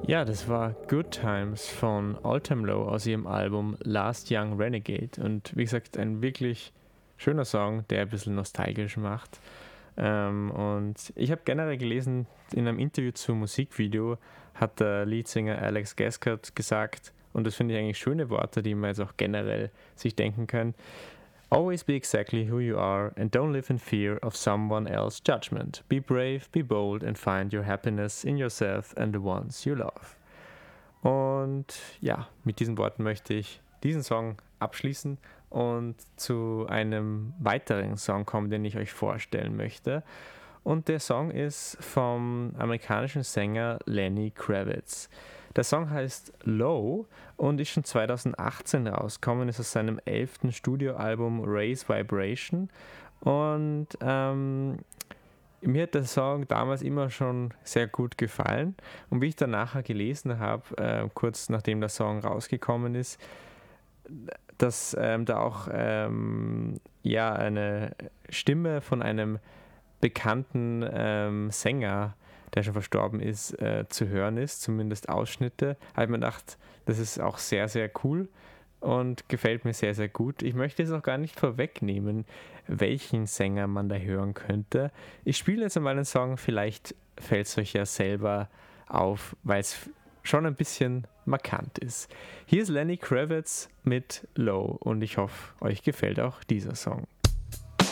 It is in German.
Ja, das war Good Times von All Time Low aus ihrem Album Last Young Renegade. Und wie gesagt, ein wirklich schöner Song, der ein bisschen nostalgisch macht. Und ich habe generell gelesen, in einem Interview zum Musikvideo hat der Leadsänger Alex Gascott gesagt, und das finde ich eigentlich schöne Worte, die man jetzt auch generell sich denken kann: Always be exactly who you are and don't live in fear of someone else's judgment. Be brave, be bold and find your happiness in yourself and the ones you love. Und ja, mit diesen Worten möchte ich diesen Song abschließen und zu einem weiteren Song kommen, den ich euch vorstellen möchte. Und der Song ist vom amerikanischen Sänger Lenny Kravitz. Der Song heißt Low und ist schon 2018 rausgekommen, ist aus seinem 11. Studioalbum Raise Vibration. Und mir hat der Song damals immer schon sehr gut gefallen. Und wie ich dann nachher gelesen habe, kurz nachdem der Song rausgekommen ist, dass da auch eine Stimme von einem bekannten Sänger, der schon verstorben ist, zu hören ist, zumindest Ausschnitte, habe ich mir gedacht, das ist auch sehr, sehr cool und gefällt mir sehr, sehr gut. Ich möchte jetzt auch gar nicht vorwegnehmen, welchen Sänger man da hören könnte. Ich spiele jetzt einmal einen Song, vielleicht fällt es euch ja selber auf, weil es schon ein bisschen markant ist. Hier ist Lenny Kravitz mit Low und ich hoffe, euch gefällt auch dieser Song.